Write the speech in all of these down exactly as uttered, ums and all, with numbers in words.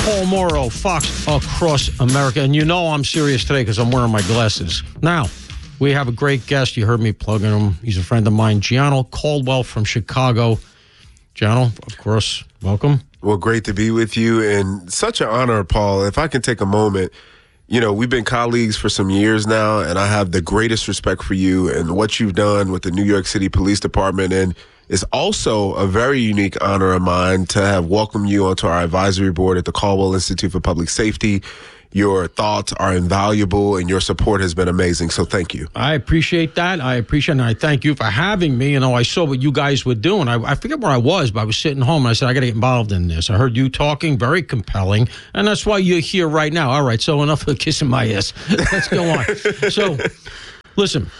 Paul Mauro, Fox Across America. And you know I'm serious today because I'm wearing my glasses. Now, we have a great guest. You heard me plugging him. He's a friend of mine, Gianno Caldwell from Chicago. Gianno, of course, welcome. Well, great to be with you, and such an honor, Paul. If I can take a moment, you know, we've been colleagues for some years now, and I have the greatest respect for you and what you've done with the New York City Police Department. And it's also a very unique honor of mine to have welcomed you onto our advisory board at the Caldwell Institute for Public Safety. Your thoughts are invaluable, and your support has been amazing. So thank you. I appreciate that. I appreciate it, and I thank you for having me. You know, I saw what you guys were doing. I, I forget where I was, but I was sitting home, and I said, I got to get involved in this. I heard you talking, very compelling, and that's why you're here right now. All right, so enough of kissing my ass. Let's go on. So, listen,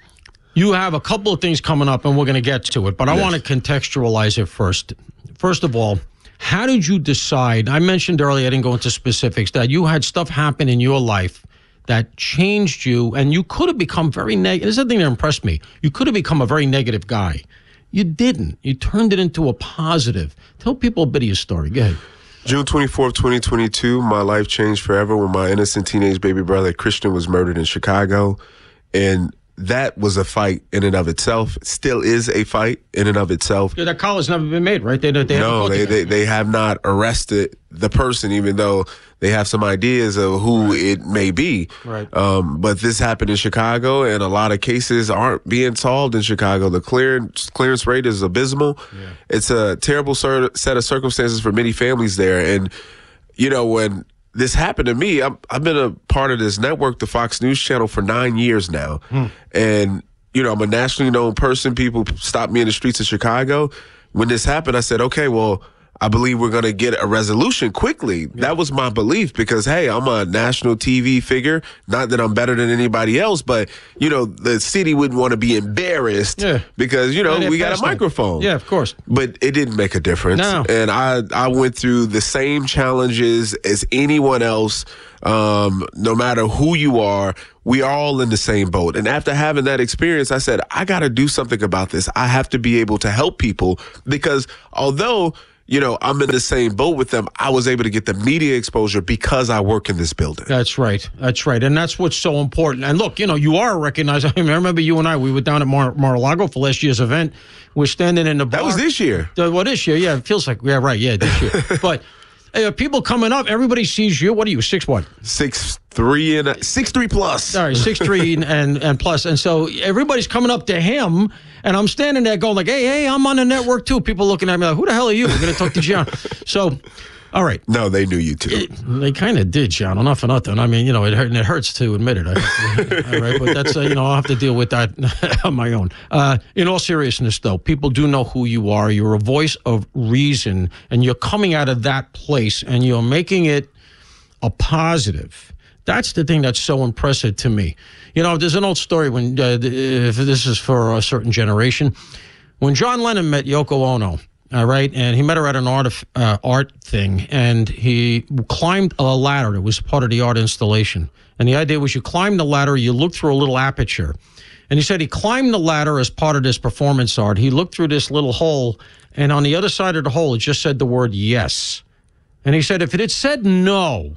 you have a couple of things coming up, and we're going to get to it, but I yes. want to contextualize it first. First of all, how did you decide? I mentioned earlier, I didn't go into specifics, that you had stuff happen in your life that changed you, and you could have become very negative. This is the thing that impressed me. You could have become a very negative guy. You didn't. You turned it into a positive. Tell people a bit of your story. Go ahead. June twenty-fourth, twenty twenty-two, my life changed forever when my innocent teenage baby brother, Christian, was murdered in Chicago. And that was a fight in and of itself. Still is a fight in and of itself. Yeah, that call has never been made, right? They, they no, they, they they have not arrested the person, even though they have some ideas of who right. it may be. Right. Um, but this happened in Chicago, and a lot of cases aren't being solved in Chicago. The clearance clearance rate is abysmal. Yeah. It's a terrible set of circumstances for many families there. And, you know, when this happened to me, I'm, I've been a part of this network, the Fox News Channel, for nine years now. Hmm. And, you know, I'm a nationally known person. People stopped me in the streets of Chicago. When this happened, I said, okay, well, I believe we're going to get a resolution quickly. Yeah. That was my belief because, hey, I'm a national T V figure. Not that I'm better than anybody else, but, you know, the city wouldn't want to be embarrassed yeah. because, you know, we got a microphone. Yeah, of course. But it didn't make a difference. No. And I, I went through the same challenges as anyone else. Um, no matter who you are, we are all in the same boat. And after having that experience, I said, I got to do something about this. I have to be able to help people because although, you know, I'm in the same boat with them, I was able to get the media exposure because I work in this building. That's right. That's right. And that's what's so important. And look, you know, you are recognized. I mean, I remember you and I, we were down at Mar- Mar-a-Lago for last year's event. We're standing in the bar. That was this year. Uh, well, this year, yeah. It feels like, yeah, right, yeah, this year. But uh, people coming up, everybody sees you. What are you, six what? Six three and a, six three plus. All right, six three and, and and plus. And so everybody's coming up to him, and I'm standing there going like, hey, hey, I'm on the network too. People looking at me like, who the hell are you? We're going to talk to John. So, all right. No, they knew you too. It, they kind of did, John. Enough for nothing. I mean, you know, it, hurt, and it hurts to admit it. I, all right, but that's, uh, you know, I'll have to deal with that on my own. Uh, in all seriousness, though, people do know who you are. You're a voice of reason, and you're coming out of that place, and you're making it a positive. That's the thing that's so impressive to me. You know, there's an old story when, uh, if this is for a certain generation, when John Lennon met Yoko Ono, all right, and he met her at an art uh, art thing, and he climbed a ladder. It was part of the art installation. And the idea was you climb the ladder, you look through a little aperture. And he said he climbed the ladder as part of this performance art. He looked through this little hole, and on the other side of the hole, it just said the word yes. And he said if it had said no,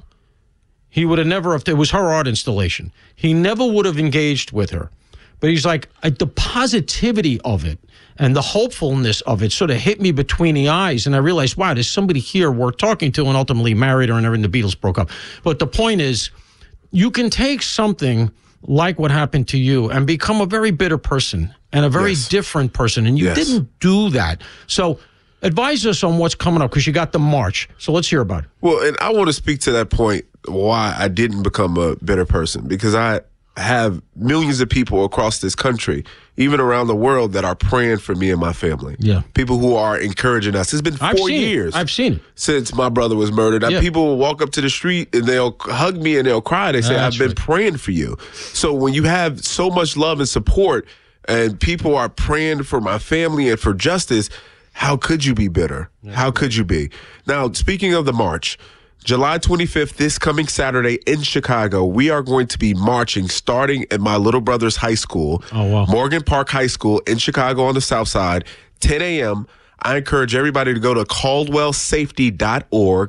he would have never, it was her art installation. He never would have engaged with her. But he's like, the positivity of it and the hopefulness of it sort of hit me between the eyes. And I realized, wow, there's somebody here worth talking to, and ultimately married her, and then the Beatles broke up. But the point is, you can take something like what happened to you and become a very bitter person and a very yes. different person. And you yes. didn't do that. So advise us on what's coming up, because you got the march. So let's hear about it. Well, and I want to speak to that point, why I didn't become a bitter person, because I have millions of people across this country, even around the world, that are praying for me and my family. Yeah. People who are encouraging us. It's been four I've seen years it. I've seen it. since my brother was murdered. Yeah. People will walk up to the street and they'll hug me and they'll cry. They say, That's I've been right. praying for you. So when you have so much love and support and people are praying for my family and for justice, how could you be bitter? Yeah. How could you be? Now, speaking of the march, July twenty-fifth, this coming Saturday in Chicago, we are going to be marching starting at my little brother's high school, oh, wow. Morgan Park High School in Chicago on the south side, ten a.m. I encourage everybody to go to caldwell safety dot org.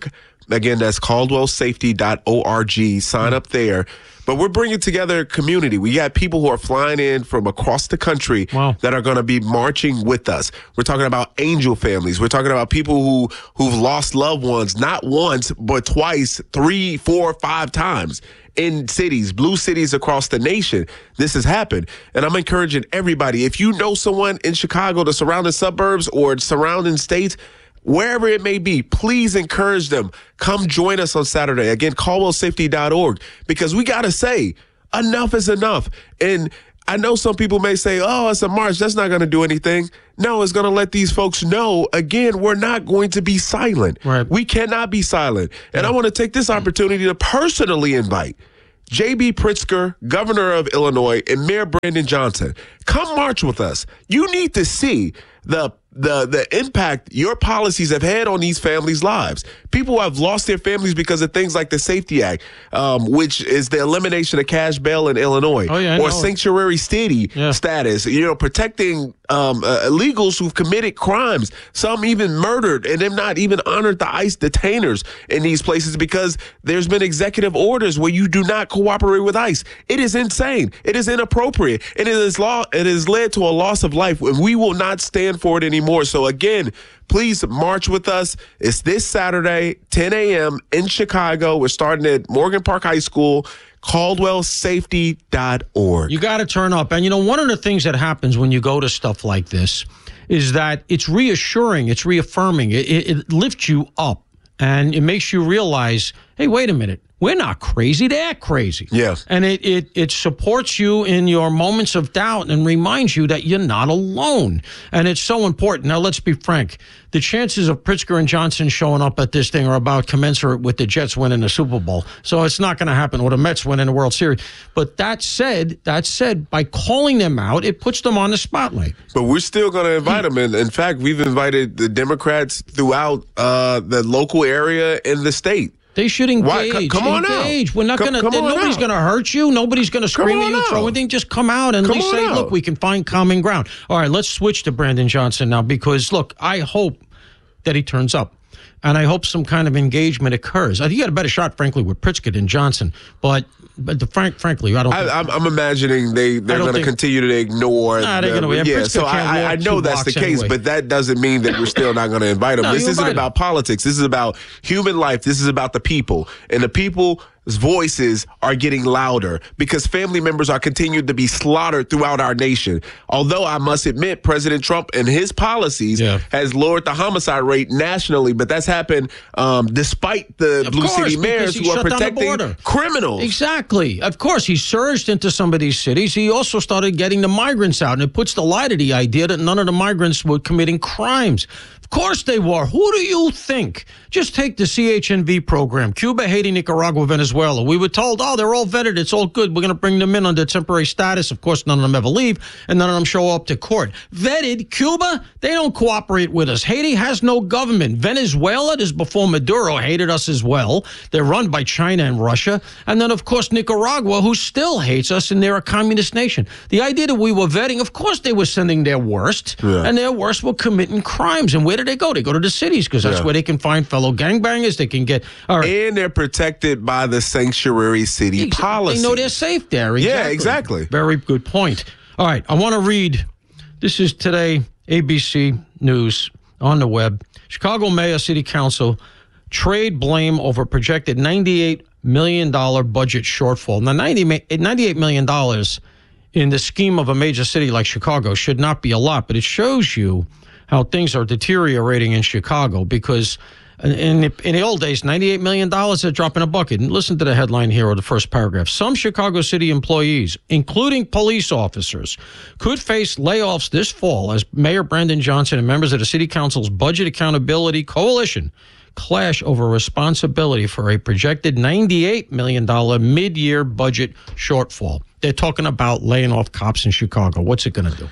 Again, that's caldwell safety dot org. Sign up there. But we're bringing together a community. We got people who are flying in from across the country wow. that are going to be marching with us. We're talking about angel families. We're talking about people who, who've lost loved ones, not once, but twice, three, four, five times in cities, blue cities across the nation. This has happened. And I'm encouraging everybody, if you know someone in Chicago, the surrounding suburbs or surrounding states, wherever it may be, please encourage them. Come join us on Saturday. Again, caldwell safety dot org, because we got to say enough is enough. And I know some people may say, oh, it's a march. That's not going to do anything. No, it's going to let these folks know, again, we're not going to be silent. Right. We cannot be silent. And yeah. I want to take this opportunity to personally invite J B Pritzker, governor of Illinois, and Mayor Brandon Johnson. Come march with us. You need to see the the the impact your policies have had on these families' lives. People have lost their families because of things like the Safety Act, um, which is the elimination of cash bail in Illinois, oh, yeah, or sanctuary city yeah. status, you know, protecting um, uh, illegals who've committed crimes, some even murdered, and them not even honored the ICE detainers in these places because there's been executive orders where you do not cooperate with ICE. It is insane. It is inappropriate. And it is law. It has led to a loss of life, and we will not stand for it anymore. So again, please march with us. It's this Saturday, ten a.m. in Chicago. We're starting at Morgan Park High School. caldwell safety dot org. You got to turn up. And, you know, one of the things that happens when you go to stuff like this is that it's reassuring, it's reaffirming, it, it, it lifts you up, and it makes you realize, hey, wait a minute. We're not crazy. They're crazy. Yes. And it, it it supports you in your moments of doubt and reminds you that you're not alone. And it's so important. Now, let's be frank. The chances of Pritzker and Johnson showing up at this thing are about commensurate with the Jets winning the Super Bowl. So it's not going to happen, or the Mets winning the World Series. But that said, that said, by calling them out, it puts them on the spotlight. But we're still going to invite them. And in fact, we've invited the Democrats throughout uh, the local area in the state. They should engage. Why? C- come on engage. out. We're not come, going come to. Nobody's going to hurt you. Nobody's going to scream at you, out. throw anything. Just come out and come at least say, out. "Look, we can find common ground." All right, let's switch to Brandon Johnson now, because look, I hope that he turns up, and I hope some kind of engagement occurs. I think you got a better shot, frankly, with Pritzker than Johnson, but. But the, frank, frankly, I don't. I, I'm, I'm imagining they they're going to continue to ignore. Nah, they're the, going to. Yeah, so I, I know that's the case, anyway. but that doesn't mean that we're still not going to invite them. No, this isn't about politics. This is about human life. This is about the people, and the people. Voices are getting louder because family members are continuing to be slaughtered throughout our nation. Although I must admit, President Trump and his policies yeah. has lowered the homicide rate nationally, but that's happened um, despite the of blue course, city mayors who are protecting criminals. Exactly. Of course, he surged into some of these cities. He also started getting the migrants out, and it puts the lie to the idea that none of the migrants were committing crimes. Of course they were. Who do you think? Just take the C H N V program, Cuba, Haiti, Nicaragua, Venezuela. We were told, oh, they're all vetted. It's all good. We're going to bring them in under temporary status. Of course, none of them ever leave, and none of them show up to court. Vetted. Cuba, they don't cooperate with us. Haiti has no government. Venezuela, this is before Maduro, hated us as well. They're run by China and Russia. And then, of course, Nicaragua, who still hates us, and they're a communist nation. The idea that we were vetting, of course, they were sending their worst, yeah. and their worst were committing crimes. And where do they go? They go to the cities because that's yeah. where they can find fellow gangbangers. They can get all right. And they're protected by the sanctuary city exactly. policy. They know they're safe there. Exactly. Yeah, exactly. Very good point. All right, I want to read. This is today, A B C News on the web. Chicago Mayor City Council trade blame over projected ninety-eight million dollars budget shortfall. Now, ninety-eight million dollars in the scheme of a major city like Chicago should not be a lot, but it shows you how things are deteriorating in Chicago because in the, in the old days, ninety-eight million dollars is a drop in a bucket. And listen to the headline here or the first paragraph. Some Chicago City employees, including police officers, could face layoffs this fall as Mayor Brandon Johnson and members of the City Council's Budget Accountability Coalition clash over responsibility for a projected ninety-eight million dollars mid-year budget shortfall. They're talking about laying off cops in Chicago. What's it going to do?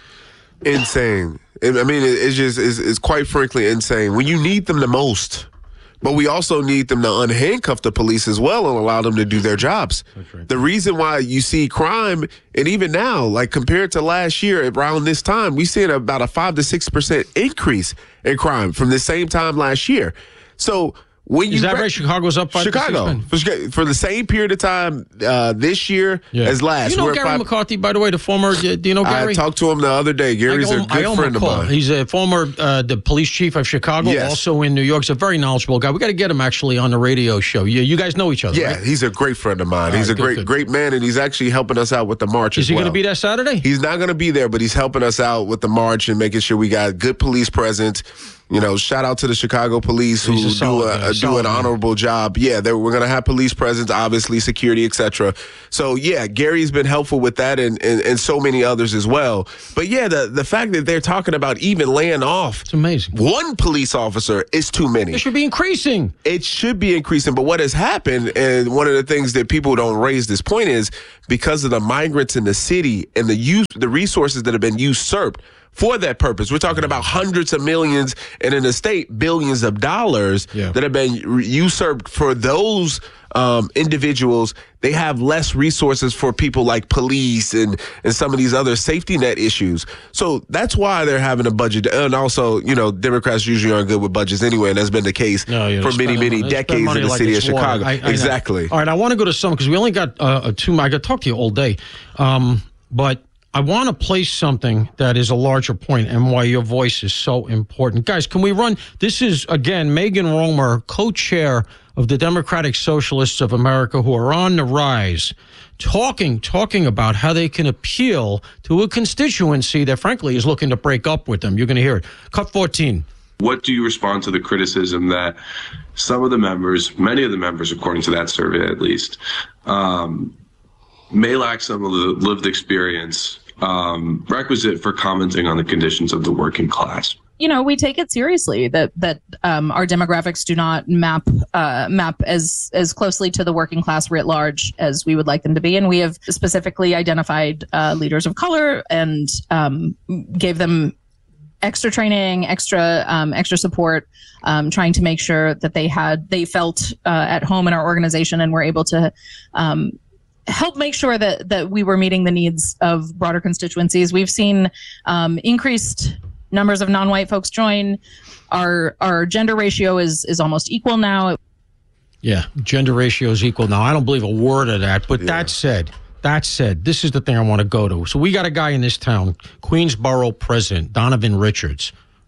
Insane. I mean, it's just, it's, it's quite frankly insane. When you need them the most, but we also need them to unhandcuff the police as well and allow them to do their jobs. Right. The reason why you see crime, and even now, like compared to last year around this time, we see about a five to six percent increase in crime from the same time last year. So When you Is that re- right? Chicago's up five Chicago for, for the same period of time uh, this year yeah. as last. You know We're Gary five, McCarthy, by the way, the former. Do you know Gary? I talked to him the other day. Gary's owe, a good friend of mine. He's a former uh, the police chief of Chicago, yes. also in New York. He's a very knowledgeable guy. We got to get him actually on the radio show. You, you guys know each other, yeah, right? He's a great friend of mine. All he's right, a good, great, good. great man, and he's actually helping us out with the march Is as he well. going to be there Saturday? He's not going to be there, but he's helping us out with the march and making sure we got good police presence. You know, shout out to the Chicago police who a do a, a do an honorable job. Yeah, we're going to have police presence, obviously, security, et cetera. So, yeah, Gary's been helpful with that and, and, and so many others as well. But, yeah, the, the fact that they're talking about even laying off it's amazing. one police officer is too many. It should be increasing. It should be increasing. But what has happened, and one of the things that people don't raise this point is because of the migrants in the city and the use, the resources that have been usurped for that purpose. We're talking about hundreds of millions and in the state, billions of dollars yeah. that have been usurped for those um, individuals. They have less resources for people like police and, and some of these other safety net issues. So that's why they're having a budget. And also, you know, Democrats usually aren't good with budgets anyway, and that's been the case no, yeah, for many, many decades in the like city of Chicago. I, I exactly. All right, I want to go to some because we only got uh, two. I got to talk to you all day. Um, but I want to place something that is a larger point and why your voice is so important. Guys, can we run? This is, again, Megan Romer, co-chair of the Democratic Socialists of America, who are on the rise, talking talking about how they can appeal to a constituency that, frankly, is looking to break up with them. You're going to hear it. Cut fourteen. What do you respond to the criticism that some of the members, many of the members, according to that survey at least, um, may lack some of the lived experience um, requisite for commenting on the conditions of the working class? You know, we take it seriously that that um, our demographics do not map uh, map as as closely to the working class writ large as we would like them to be, and we have specifically identified uh, leaders of color and um, gave them extra training, extra um, extra support, um, trying to make sure that they had they felt uh, at home in our organization and were able to um, help make sure that that we were meeting the needs of broader constituencies. We've seen um, increased numbers of non-white folks join. Our our gender ratio is is almost equal now. Yeah, gender ratio is equal now. I don't believe a word of that. But yeah. that said, that said, this is the thing I want to go to. So we got a guy in this town, Queensborough president, Donovan Richards,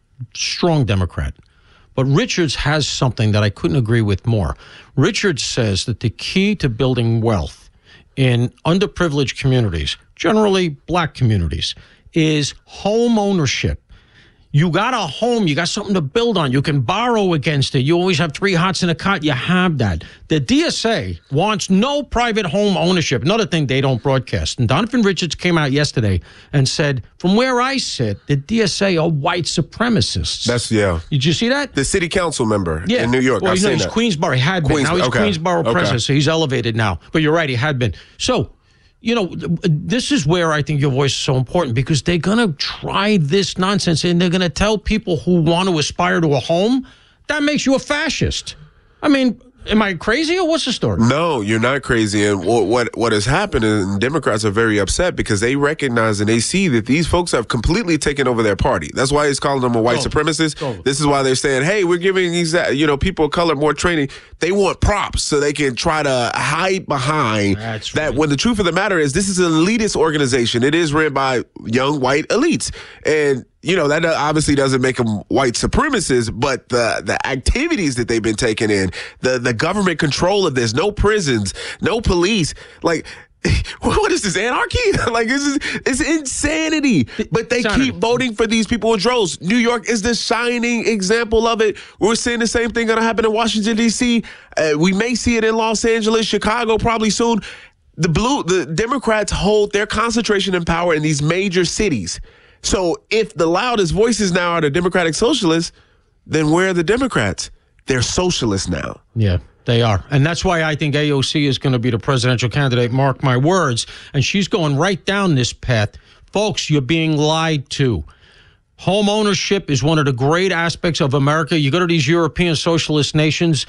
strong Democrat. But Richards has something that I couldn't agree with more. Richards says that the key to building wealth in underprivileged communities, generally black communities, is home ownership. You got a home, you got something to build on. You can borrow against it. You always have three hots in a cot. You have that. The D S A wants no private home ownership. Another thing they don't broadcast. And Donovan Richards came out yesterday and said, from where I sit, the D S A are white supremacists. That's, yeah. Did you see that? The city council member yeah. in New York. Well, I've you know, seen he's that. Queensborough. He had been. Queens, now he's okay. Queensborough okay. president, so he's elevated now. But you're right, he had been. So, you know, this is where I think your voice is so important, because they're going to try this nonsense and they're going to tell people who want to aspire to a home, that makes you a fascist. I mean, am I crazy or what's the story? No, you're not crazy. And what what, what has happened, and Democrats are very upset because they recognize and they see that these folks have completely taken over their party. That's why he's calling them a white oh, supremacist. Oh. This is why they're saying, hey, we're giving these, you know, people of color more training. They want props so they can try to hide behind That's that right. when the truth of the matter is this is an elitist organization. It is ran by young white elites. And you know, that obviously doesn't make them white supremacists, but the the activities that they've been taking in, the the government control of this, no prisons, no police, like, what is this, anarchy? Like, this is it's insanity. But they Insanity. keep voting for these people in droves. New York is the shining example of it. We're seeing the same thing going to happen in Washington, D C Uh, we may see it in Los Angeles, Chicago probably soon. The blue, the Democrats hold their concentration and power in these major cities. So if the loudest voices now are the Democratic Socialists, then where are the Democrats? They're socialists now. Yeah, they are. And that's why I think A O C is going to be the presidential candidate, mark my words. And she's going right down this path. Folks, you're being lied to. Home ownership is one of the great aspects of America. You go to these European socialist nations,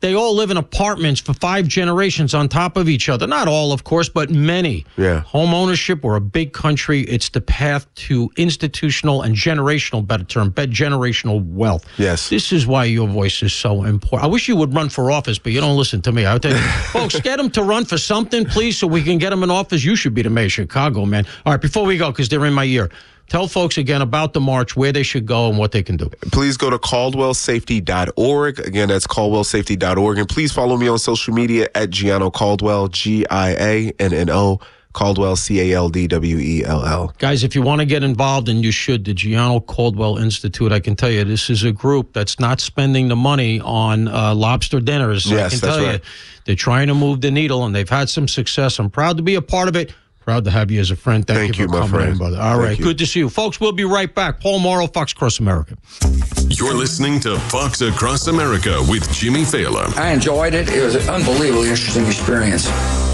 They all live in apartments for five generations on top of each other. Not all, of course, but many. Yeah. Home ownership, we're a big country. It's the path to institutional and generational, better term, bet generational wealth. Yes. This is why your voice is so important. I wish you would run for office, but you don't listen to me. I would tell you, folks, get him to run for something, please, so we can get him in office. You should be the mayor of Chicago, man. All right, before we go, because they're in my ear, tell folks again about the march, where they should go and what they can do. Please go to caldwell safety dot org. Again, that's caldwell safety dot org. And please follow me on social media at Gianno Caldwell, G I A N N O, Caldwell, C A L D W E L L. Guys, if you want to get involved, and you should, the Gianno Caldwell Institute, I can tell you, this is a group that's not spending the money on uh, lobster dinners. Yes, I can that's tell right. you, they're trying to move the needle, and they've had some success. I'm proud to be a part of it. Proud to have you as a friend. Thank, Thank you you, for my coming friend. in, brother. All Thank right, you. good to see you. Folks, we'll be right back. Paul Morrow, Fox Across America. You're listening to Fox Across America with Jimmy Fallon. I enjoyed it. It was an unbelievably interesting experience.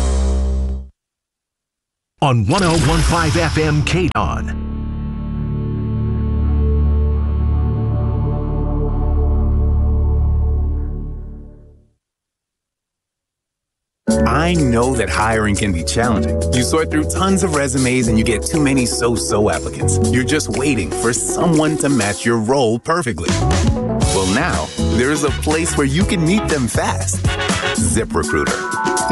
On one oh one point five F M K D O N. I know that hiring can be challenging. You sort through tons of resumes and you get too many so-so applicants. You're just waiting for someone to match your role perfectly. Well, now there's a place where you can meet them fast. ZipRecruiter.